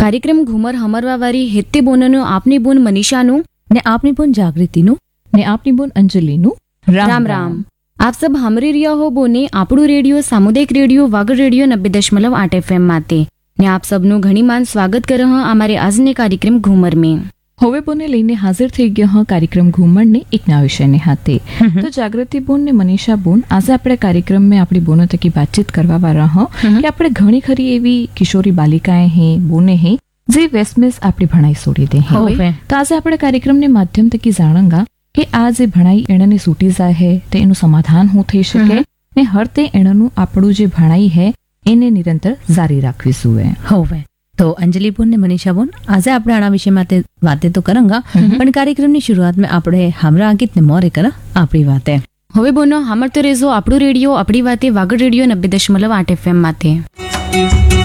કાર્યક્રમ ઘુમર હમરવાવારી હેતે બોનનું આપની બોન મનીષાનું ને આપની બોન જાગૃતિનું ને આપની બોન અંજલિનું રામ રામ. આપ સબ સાંભળી રહ્યા હો બોને આપણું રેડિયો સામુદાયિક રેડિયો વાગડ રેડિયો 90.8 FM માતે ને આપ સબનું ઘણી માન સ્વાગત કર હ અમારે આજને કાર્યક્રમ ઘુમર में. હવે બોને લઈને હાજર થઈ ગયા હ કાર્યક્રમ ઘુમરને એક નવા વિષયને હાથે. તો જાગૃતિ બોન ને મનીષા બોન આજે આપણે કાર્યક્રમ में આપણી બોનો તકી बातचीत કરવા વાળા હ કે આપણે ઘણી ખરી એવી કિશોરી બાલિકાએ હે બોને હે જે વેસ્ટમેસ આપણી ભણાઈ છોડી દે હે. તો આજે આપણે કાર્યક્રમને માધ્યમ તકી જાણંગા કે આ જે ભણાઈ એણે છૂટી જાય હે તો એનું સમાધાન શું થઈ શકે ને હર તે એણનું આપણું જે ભણાઈ હે એને નિરંતર જારી રાખવીશું. હવે તો અંજલિ બોન ને મનીષા બોન આજે આપણે આના વિષય માટે વાતે તો કરંગા પણ કાર્યક્રમની શરૂઆતમાં આપણે हमरा અંકિત ને મોરે કરા આપણી વાતે. હવે બોનો હામર તો રેઝો આપણું રેડિયો આપણી વાતે વાગડ રેડિયો 90.8 FM માતે.